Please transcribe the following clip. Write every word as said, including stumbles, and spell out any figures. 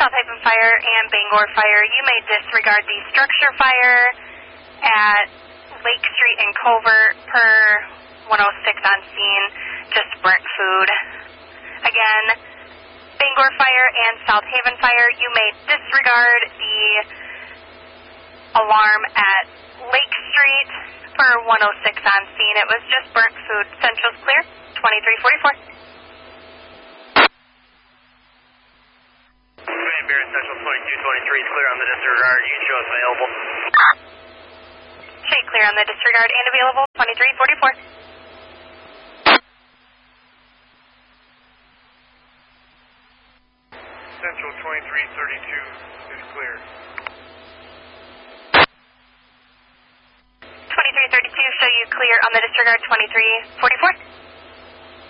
South Haven Fire and Bangor Fire, you may disregard the structure fire at Lake Street and Covert per one oh six on scene, just burnt food. Again, Bangor Fire and South Haven Fire, you may disregard the alarm at Lake Street per one oh six on scene. It was just burnt food. Central's clear, twenty-three forty-four. Bear Central twenty-two twenty-three is clear on the disregard. You can show us available. Shade clear on the disregard and available, twenty-three forty-four. Central twenty-three thirty-two is clear. twenty-three thirty-two, show you clear on the disregard, twenty-three forty-four.